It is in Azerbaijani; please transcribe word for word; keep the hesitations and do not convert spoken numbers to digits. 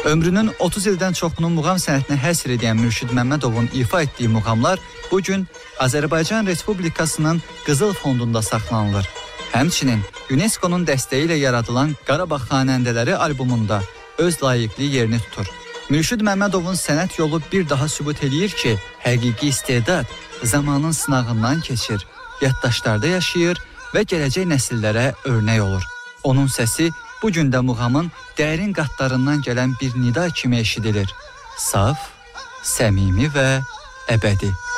Ömrünün otuz ildən çoxunu muğam sənətinə həsr edən Mürşid Məmmədovun ifa etdiyi muğamlar bugün Azərbaycan Respublikasının Qızıl Fondunda saxlanılır. Həmçinin UNESCO-nun dəstəyi ilə yaradılan Qarabağ Xanəndələri albomunda öz layiqli yerini tutur. Mürşid Məmmədovun sənət yolu bir daha sübut eləyir ki, həqiqi istedad zamanın sınağından keçir, yaddaşlarda yaşayır və gələcək nəsillərə örnək olur. Onun səsi bu gün də muğamın dərin qatlarından gələn bir nida kimi eşidilir. Saf, səmimi və əbədi.